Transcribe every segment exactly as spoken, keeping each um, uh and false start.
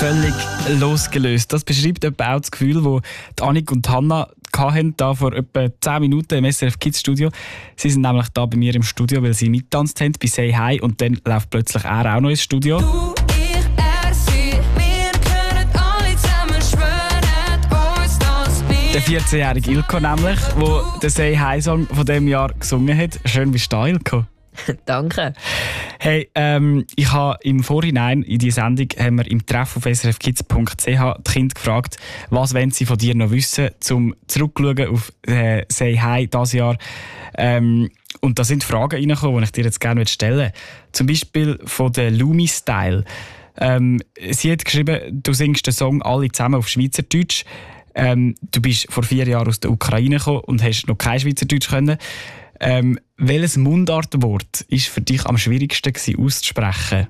Völlig losgelöst. Das beschreibt etwa auch das Gefühl, das Annik und Hannah hatten, da vor etwa zehn Minuten im S R F Kids Studio. Sie sind nämlich da bei mir im Studio, weil sie mittanzt haben bei «Say Hi» und dann läuft plötzlich er auch noch ins Studio. Du, ich, er, sie, wir können alle zusammen schwören, uns das Bild. Der vierzehnjährige Ilko nämlich, der den «Say Hi»-Song von diesem Jahr gesungen hat. Schön, bist du da, Ilko? Danke. Hey, ähm, ich habe im Vorhinein in dieser Sendung haben wir im Treff auf s r f kids punkt c h die Kinder gefragt, was wollen sie von dir noch wissen, zum zurückschauen auf äh, «Say Hi» dieses Jahr. Ähm, und da sind Fragen reingekommen, die ich dir jetzt gerne stellen möchte. Zum Beispiel von der Lumi Style. Ähm, sie hat geschrieben, du singst den Song alle zusammen auf Schweizerdeutsch. Ähm, du bist vor vier Jahren aus der Ukraine gekommen und hast noch kein Schweizerdeutsch können. Ähm, welches Mundartwort war für dich am schwierigsten gewesen, auszusprechen?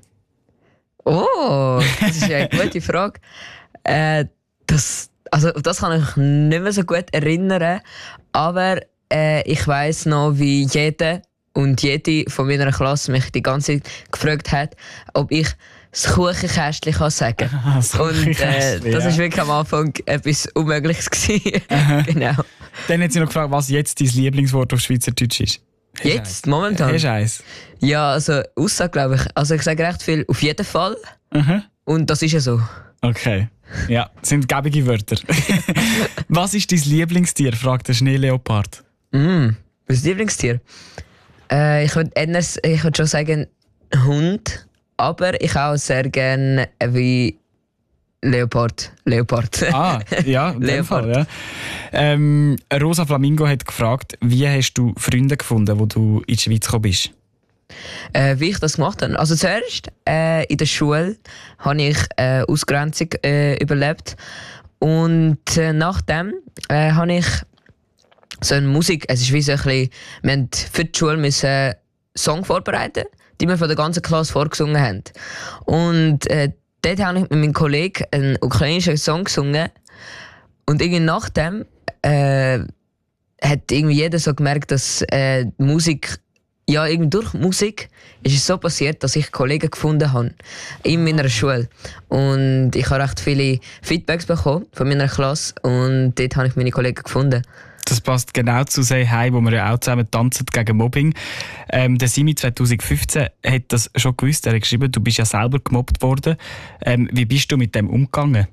Oh, das ist eine gute Frage. Äh, das, also, das kann ich nicht mehr so gut erinnern, aber äh, ich weiss noch, wie jeder und jede von meiner Klasse mich die ganze Zeit gefragt hat, ob ich das Kuchenkästchen kann sagen kann. Das Und äh, das war ja. wirklich am Anfang etwas Unmögliches gewesen. Genau. Dann hat sie noch gefragt, was jetzt dein Lieblingswort auf Schweizerdeutsch ist. Hast Jetzt, du momentan? eins? Hast du eins? Ja, also Aussage glaube ich. Also ich sage recht viel auf jeden Fall. Mhm. Und das ist ja so. Okay. Ja, das sind gäbige Wörter. Was ist dein Lieblingstier? fragt der Schneeleopard. Mm, mein Lieblingstier? Äh, ich würde ich würd schon sagen Hund. Aber ich auch sehr gerne wie Leopard. Leopard. Ah, ja, in dem Leopard. Fall, ja. Ähm, Rosa Flamingo hat gefragt, wie hast du Freunde gefunden, wo du in die Schweiz gekommen bist? Äh, wie ich das gemacht habe? Also zuerst äh, in der Schule habe ich äh, Ausgrenzung äh, überlebt. Und äh, nachdem äh, habe ich so eine Musik, es ist wie so ein bisschen, wir haben für die Schule müssen einen Song vorbereiten, die wir von der ganzen Klasse vorgesungen haben. Und äh, dort habe ich mit meinem Kollegen einen ukrainischen Song gesungen. Und irgendwie nachdem äh, hat irgendwie jeder so gemerkt, dass äh, die Musik, ja, irgendwie durch Musik ist es so passiert, dass ich Kollegen gefunden habe in meiner Schule. Und ich habe recht viele Feedbacks bekommen von meiner Klasse und dort habe ich meine Kollegen gefunden. Das passt genau zu «Say Hi», wo wir ja auch zusammen tanzen gegen Mobbing. Ähm, der Simi zwanzig fünfzehn hat das schon gewusst. Er hat geschrieben, du bist ja selber gemobbt worden. Ähm, wie bist du mit dem umgegangen?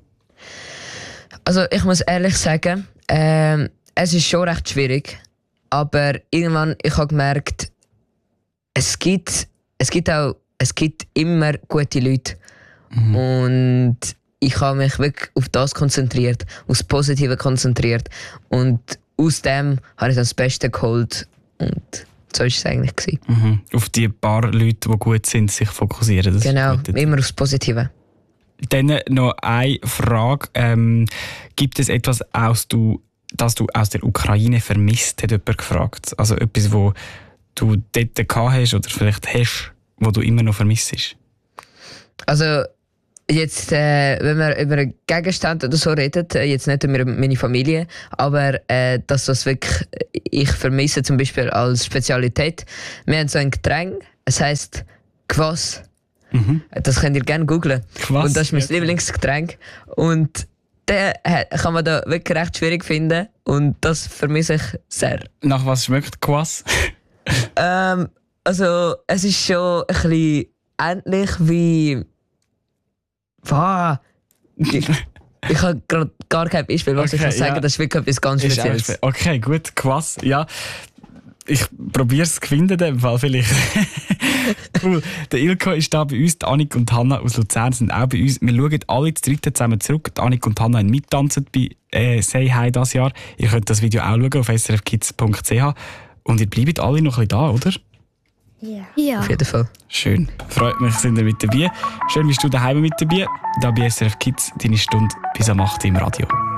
Also ich muss ehrlich sagen, äh, es ist schon recht schwierig. Aber irgendwann, ich habe gemerkt, es gibt, es gibt auch, es gibt immer gute Leute. Mhm. Und ich habe mich wirklich auf das konzentriert, auf das Positive konzentriert. Und aus dem habe ich dann das Beste geholt. Und so war es eigentlich gewesen. Mhm. Auf die paar Leute, die gut sind, sich fokussieren. Das genau, immer aufs Positive. Dann noch eine Frage. Ähm, gibt es etwas, aus du, das du aus der Ukraine vermisst, hat jemand gefragt? Also etwas, wo du dort gehabt hast oder vielleicht hast, wo du immer noch vermisst? Also Jetzt, äh, wenn wir über einen Gegenstand oder so reden, äh, jetzt nicht über meine Familie, aber äh, das, was wirklich ich vermisse, zum Beispiel als Spezialität, wir haben so ein Getränk, es heisst Kvass. Mhm. Das könnt ihr gerne googlen. Und das ist mein ja, Lieblingsgetränk. Und den kann man da wirklich recht schwierig finden und das vermisse ich sehr. Nach was schmeckt Kvass? ähm, also, es ist schon ein bisschen ähnlich wie. Wow. Ich, ich habe gerade gar kein Beispiel, was okay, ich kann sagen. Ja. Das ist wirklich etwas ganz Spezielles. Okay, gut, Kvass. Ja, ich probiere es zu finden, in dem Fall vielleicht. Cool. Der Ilko ist da bei uns, die Annik und Hannah aus Luzern sind auch bei uns. Wir schauen alle zu dritt zusammen zurück. Die Annik und Hannah haben mittanzen bei äh, «Say Hi» dieses Jahr. Ihr könnt das Video auch schauen auf s r f kids punkt c h. Und ihr bleibt alle noch ein bisschen da, oder? Ja. ja. Auf jeden Fall. Schön. Freut mich, sind ihr mit dabei. Schön, bist du daheim mit dabei. Da bei S R F Kids, deine Stunde bis am acht Uhr im Radio.